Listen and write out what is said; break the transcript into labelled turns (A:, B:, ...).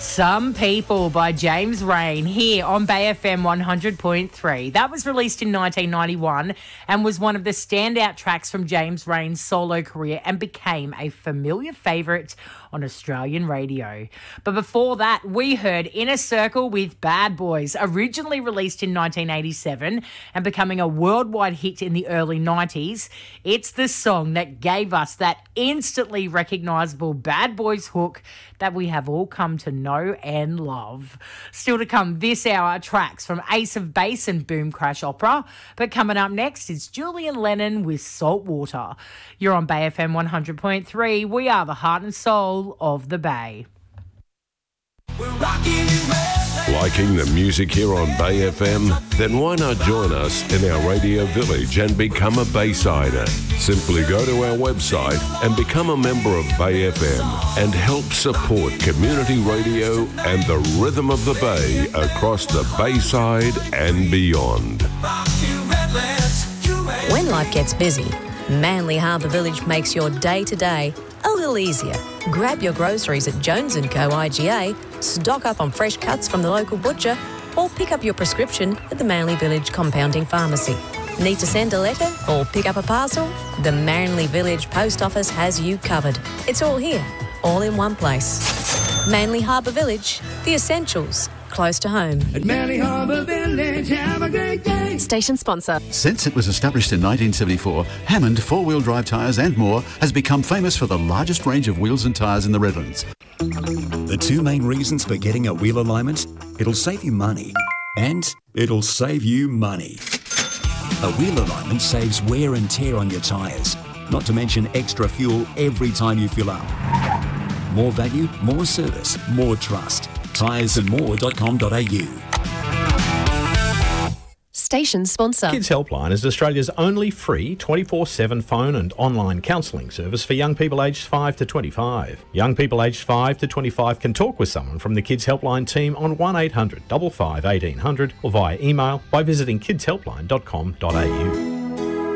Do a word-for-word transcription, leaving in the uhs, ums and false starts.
A: Some People by James Rain here on Bay F M one hundred point three. That was released in nineteen ninety-one and was one of the standout tracks from James Rain's solo career and became a familiar favourite on Australian radio. But before that, we heard Inner Circle with Bad Boys, originally released in nineteen eighty-seven and becoming a worldwide hit in the early nineties. It's the song that gave us that instantly recognisable Bad Boys hook that we have all come to know and love. Still to come this hour, tracks from Ace of Base and Boom Crash Opera. But coming up next is Julian Lennon with Saltwater. You're on Bay F M one hundred point three. We are the heart and soul of the Bay.
B: We're rocking Liking the music here on Bay F M? Then why not join us in our radio village and become a Baysider? Simply go to our website and become a member of Bay F M and help support community radio and the rhythm of the Bay across the Bayside and beyond.
C: When life gets busy, Manly Harbour Village makes your day-to-day a little easier. Grab your groceries at Jones and Co I G A, stock up on fresh cuts from the local butcher, or pick up your prescription at the Manly Village Compounding Pharmacy. Need to send a letter or pick up a parcel? The Manly Village Post Office has you covered. It's all here, all in one place. Manly Harbour Village, the essentials, close to home.
D: At Manly Harbour Village, have a great day.
E: Station sponsor.
F: Since it was established in nineteen seventy-four, Hammond four-wheel drive tyres and more has become famous for the largest range of wheels and tyres in the Redlands.
G: The two main reasons for getting a wheel alignment: it'll save you money and it'll save you money. A wheel alignment saves wear and tear on your tyres, not to mention extra fuel every time you fill up. More value, more service, more trust. tyres and more dot com dot a u.
E: Station sponsor.
H: Kids Helpline is Australia's only free twenty-four seven phone and online counselling service for young people aged five to twenty-five. Young people aged five to twenty-five can talk with someone from the Kids Helpline team on one eight hundred five five one eight hundred or via email by visiting kids helpline dot com dot a u.